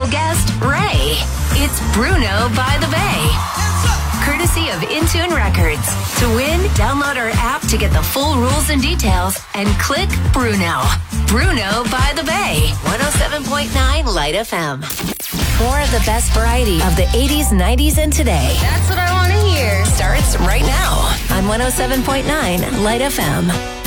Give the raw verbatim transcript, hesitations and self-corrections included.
guest, Ray. It's Bruno by the Bay. Courtesy of Intune Records. To win, download our app to get the full rules and details and click Bruno. Bruno by the Bay. one oh seven point nine Light F M. More of the best variety of the eighties, nineties, and today. That's what I want to hear. Starts right now on one oh seven point nine Light F M.